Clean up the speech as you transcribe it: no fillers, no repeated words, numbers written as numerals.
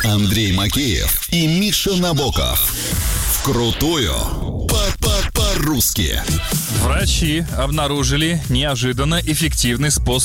Андрей Макеев и Миша Набоков. Вкрутую по-русски. Врачи обнаружили неожиданно эффективный способ